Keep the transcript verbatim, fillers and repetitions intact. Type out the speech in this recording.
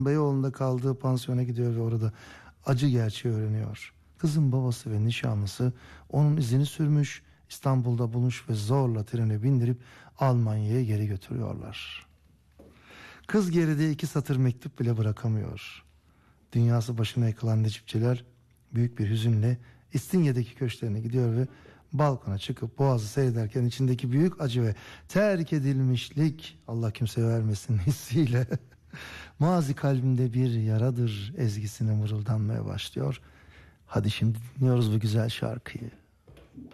Beyoğlu'nda kaldığı pansiyona gidiyor ve orada acı gerçeği öğreniyor. Kızın babası ve nişanlısı onun izini sürmüş, İstanbul'da bulmuş ve zorla trene bindirip Almanya'ya geri götürüyorlar. Kız geride iki satır mektup bile bırakamıyor. Dünyası başına yıkılan Necipçiler büyük bir hüzünle İstinye'deki köşklerine gidiyor ve balkona çıkıp Boğaz'ı seyrederken içindeki büyük acı ve terk edilmişlik, Allah kimseye vermesin hissiyle mazi kalbimde bir yaradır ezgisine mırıldanmaya başlıyor. Hadi şimdi dinliyoruz bu güzel şarkıyı.